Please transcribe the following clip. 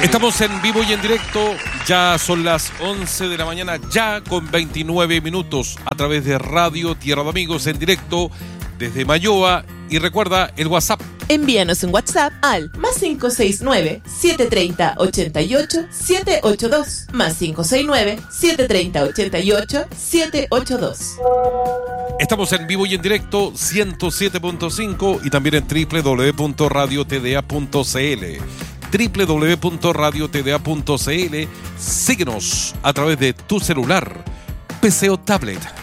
Estamos en vivo y en directo, ya son las 11 de la mañana, ya con 29 minutos, a través de Radio Tierra de Amigos en directo desde Mayoa. Y recuerda el WhatsApp. Envíanos un WhatsApp al +569-730-88-782. +569-730-88-782. Estamos en vivo y en directo 107.5 y también en www.radiotda.cl. www.radiotda.cl. Síguenos a través de tu celular, PC o tablet.